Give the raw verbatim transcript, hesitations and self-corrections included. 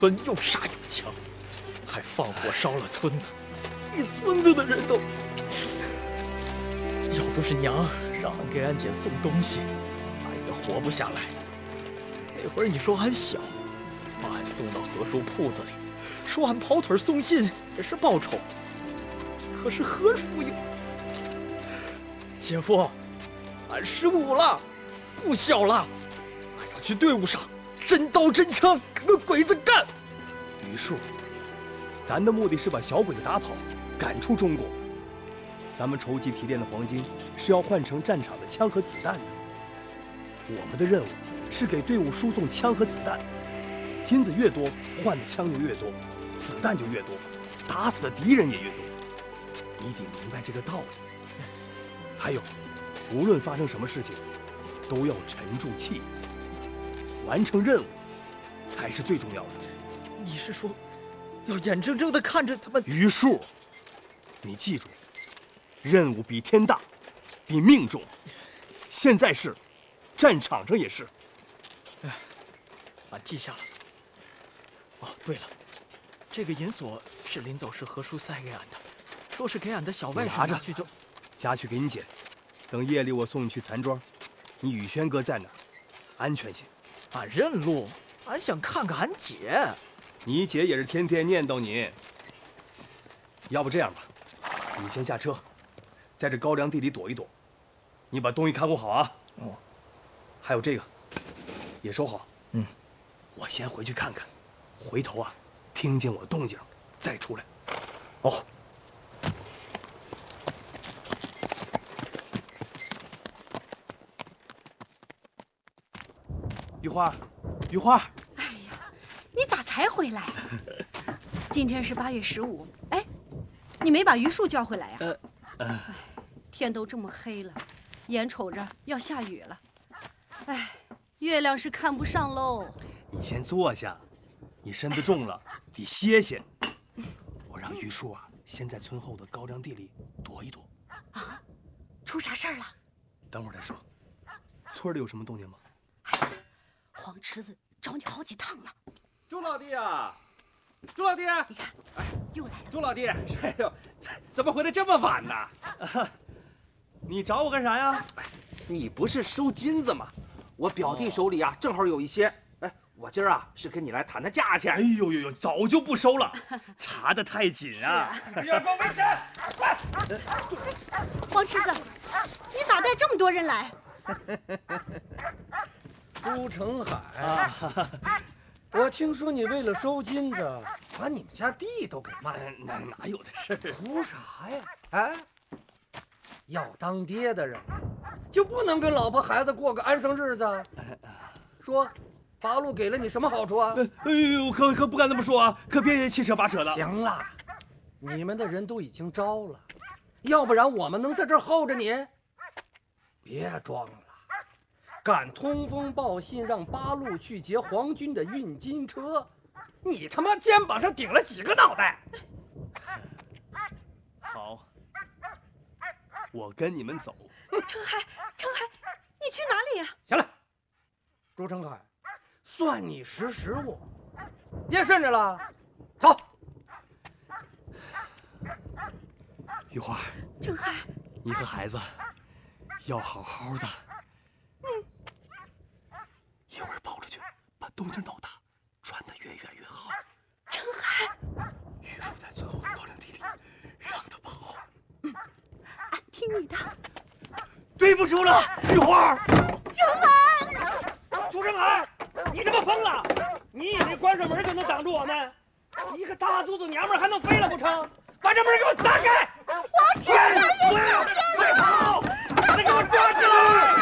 本又杀又抢，还放火烧了村子，一村子的人都……要不是娘让俺给俺姐送东西，俺也活不下来。那会儿你说俺小，把俺送到何叔铺子里，说俺跑腿送信也是报酬。可是何叔又……姐夫，俺十五了，不小了，俺要去队伍上真刀真枪跟个鬼子干。 榆树，咱的目的是把小鬼子打跑，赶出中国。咱们筹集提炼的黄金是要换成战场的枪和子弹的。我们的任务是给队伍输送枪和子弹，金子越多，换的枪就越多，子弹就越多，打死的敌人也越多。你得明白这个道理。还有，无论发生什么事情，都要沉住气，完成任务才是最重要的。 你是说，要眼睁睁地看着他们？ 榆树，你记住，任务比天大，比命重。现在是，战场上也是。 哎，俺记下了。哦，对了，这个银锁是临走时何叔塞给俺的，说是给俺的小外甥拿去就。 夹去给你姐，等夜里我送你去残庄，你宇轩哥在哪儿，安全些。 俺认路，俺想看看俺姐。 你姐也是天天念叨你。要不这样吧，你先下车，在这高粱地里躲一躲，你把东西看顾好啊。 哦。 还有这个，也收好。 嗯。 我先回去看看，回头啊，听见我动静再出来。哦。玉花，玉花。 哎呀，你咋才回来？今天是八月十五，哎，你没把榆树叫回来呀？ 呃，呃， 天都这么黑了，眼瞅着要下雨了，哎，月亮是看不上喽。 你先坐下，你身子重了，得歇歇。我让榆树啊，先在村后的高粱地里躲一躲。 啊？出啥事儿了？ 等会儿再说。村里有什么动静吗？ 黄池子找你好几趟了。 朱老弟啊，朱老弟， 你看，哎，又来了。 朱老弟，哎呦，怎么回来这么晚呢？ 啊、你找我干啥呀？ 你不是收金子吗？我表弟手里啊，正好有一些。哎，我今儿啊是跟你来谈谈价钱。 哎呦呦呦，早就不收了，查得太紧啊！ 不要给我围城！快！ 黄池子，你咋带这么多人来？ 朱成海，啊、我听说你为了收金子，把你们家地都给卖了， 哪哪有的事？ 图啥呀？哎，要当爹的人就不能跟老婆孩子过个安生日子？说，八路给了你什么好处啊？ 哎呦，可可不敢这么说啊！可别七扯八扯的。 行了，你们的人都已经招了，要不然我们能在这儿候着你？别装了。敢通风报信让八路去劫皇军的运金车，你他妈肩膀上顶了几个脑袋？ 好，我跟你们走。 程海，程海，你去哪里呀？ 行了，朱成海，算你识时务，别顺着了，走。 玉花， 程海， 你和孩子要好好的。 嗯， 一会儿跑出去，把动静闹大，传得越远越好。 程海， 榆树在村后的高粱地里，让他跑。 嗯，俺听你的。 对不住了，玉花。 程海， 朱成海，你他妈疯了！你以为关上门就能挡住我们？一个大肚子娘们还能飞了不成？把这门给我砸开！ 黄池子， 快跑！快跑！再给我抓起来！